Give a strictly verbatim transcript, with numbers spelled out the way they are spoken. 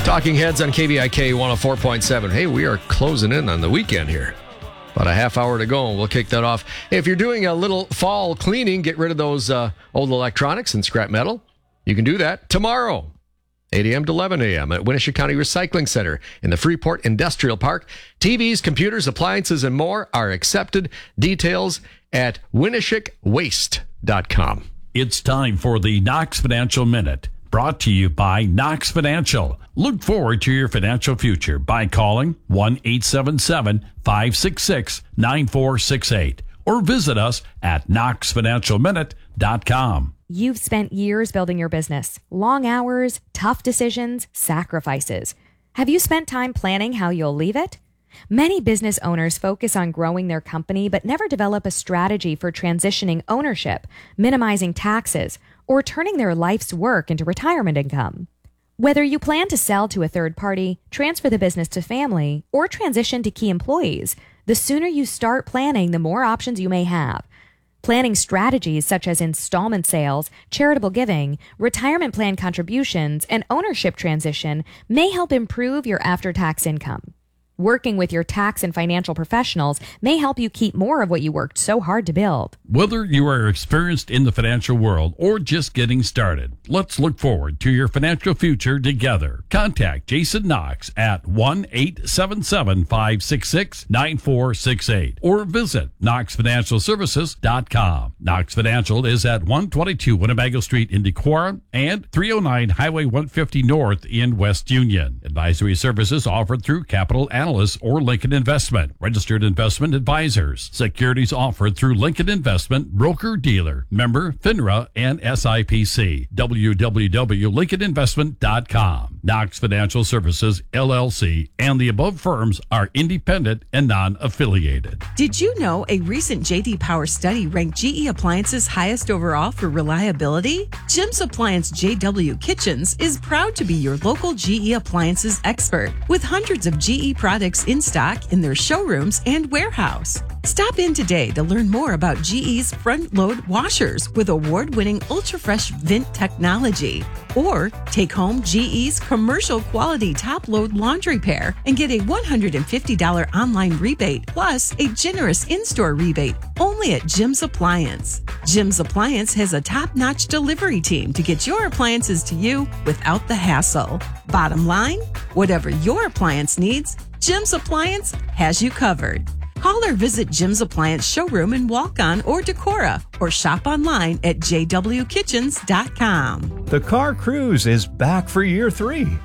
Talking Heads on K V I K one oh four point seven. Hey, we are closing in on the weekend here. About a half hour to go, and we'll kick that off. Hey, if you're doing a little fall cleaning, get rid of those uh, old electronics and scrap metal. You can do that tomorrow, eight a.m. to eleven a.m. at Winneshiek County Recycling Center in the Freeport Industrial Park. T Vs, computers, appliances, and more are accepted. Details at winneshiek waste dot com. It's time for the Knox Financial Minute, brought to you by Knox Financial. Look forward to your financial future by calling one eight seven seven, five six six, nine four six eight or visit us at knox financial minute dot com. You've spent years building your business. Long hours, tough decisions, sacrifices. Have you spent time planning how you'll leave it? Many business owners focus on growing their company but never develop a strategy for transitioning ownership, minimizing taxes, or turning their life's work into retirement income. Whether you plan to sell to a third party, transfer the business to family, or transition to key employees, the sooner you start planning, the more options you may have. Planning strategies such as installment sales, charitable giving, retirement plan contributions, and ownership transition may help improve your after-tax income. Working with your tax and financial professionals may help you keep more of what you worked so hard to build. Whether you are experienced in the financial world or just getting started, let's look forward to your financial future together. Contact Jason Knox at one eight seven seven, five six six, nine four six eight or visit knox financial services dot com. Knox Financial is at one twenty-two Winnebago Street in Decorah and three oh nine Highway one fifty North in West Union. Advisory services offered through Capital Analysts or Lincoln Investment, registered investment advisors. Securities offered through Lincoln Investment, broker-dealer, member FINRA and S I P C. w w w dot lincoln investment dot com. Knox Financial Services, L L C, and the above firms are independent and non-affiliated. Did you know a recent J D Power study ranked G E Appliances highest overall for reliability? Jim's Appliance J W Kitchens is proud to be your local G E Appliances expert with hundreds of G E products in stock in their showrooms and warehouse. Stop in today to learn more about G E's front-load washers with award-winning ultra-fresh vent technology. Or take home G E's commercial quality top-load laundry pair and get a one hundred fifty dollars online rebate plus a generous in-store rebate only at Jim's Appliance. Jim's Appliance has a top-notch delivery team to get your appliances to you without the hassle. Bottom line, whatever your appliance needs, Jim's Appliance has you covered. Call or visit Jim's Appliance showroom in Walk-On or Decorah, or shop online at j w kitchens dot com. The Car Cruise is back for year three.